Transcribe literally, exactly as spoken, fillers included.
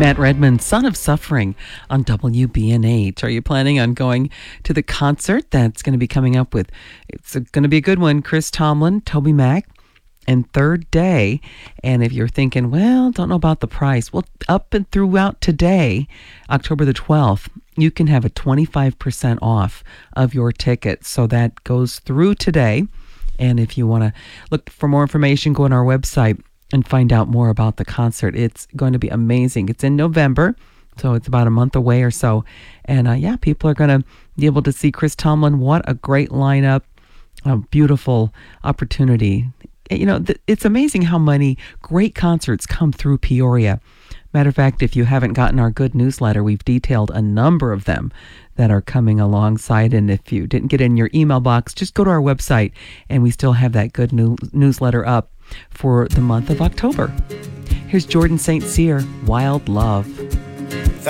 Matt Redman, Son of Suffering on W B N H. Are you planning on going to the concert that's going to be coming up with, it's going to be a good one, Chris Tomlin, Toby Mac, and Third Day. And if you're thinking, well, don't know about the price, well, up and throughout today, October the twelfth, you can have a twenty-five percent off of your ticket. So that goes through today. And if you want to look for more information, go on our website and find out more about the concert. It's going to be amazing. It's in November, so it's about a month away or so. And uh, yeah, people are going to be able to see Chris Tomlin. What a great lineup, a beautiful opportunity. You know, th- it's amazing how many great concerts come through Peoria. Matter of fact, if you haven't gotten our good newsletter, we've detailed a number of them that are coming alongside. And if you didn't get in your email box, just go to our website, and we still have that good new- newsletter up for the month of October. Here's Jordan Saint Cyr, Wild Love.